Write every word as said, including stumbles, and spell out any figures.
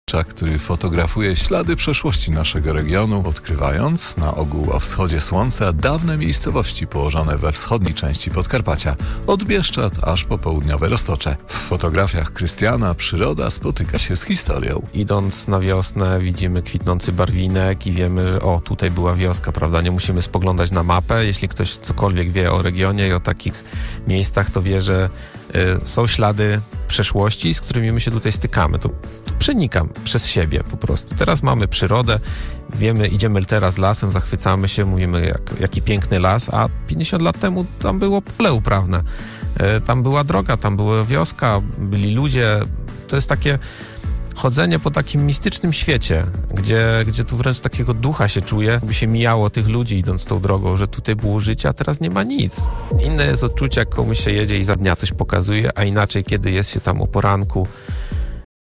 Matczak, który fotografuje ślady przeszłości naszego regionu, odkrywając na ogół o wschodzie słońca dawne miejscowości położone we wschodniej części Podkarpacia, od Bieszczad aż po południowe Roztocze. W fotografiach Krystiana przyroda spotyka się z historią. Idąc na wiosnę widzimy kwitnący barwinek i wiemy, że o, tutaj była wioska, prawda? Nie musimy spoglądać na mapę. Jeśli ktoś cokolwiek wie o regionie i o takich miejscach, to wie, że y, są ślady przeszłości, z którymi my się tutaj stykamy. To, to przenika przez siebie po prostu. Teraz mamy przyrodę, wiemy, idziemy teraz lasem, zachwycamy się, mówimy jak, jaki piękny las, a pięćdziesiąt lat temu tam było pole uprawne. Y, tam była droga, tam była wioska, byli ludzie. To jest takie chodzenie po takim mistycznym świecie, gdzie, gdzie tu wręcz takiego ducha się czuje, jakby się mijało tych ludzi idąc tą drogą, że tutaj było życie, a teraz nie ma nic. Inne jest odczucie, jak komuś się jedzie i za dnia coś pokazuje, a inaczej, kiedy jest się tam o poranku